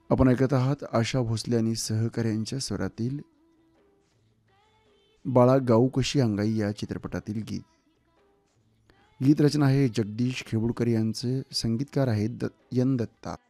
आपण ऐकत आहात आशा भोसले आणि सहकाऱ्यांच्या स्वरातील बाळा गाऊ कशी अंगाई या चित्रपटातील गीत. गीत रचना आहे जगदीश खेबुडकर यांचे, संगीतकार आहेत एन दत्ता.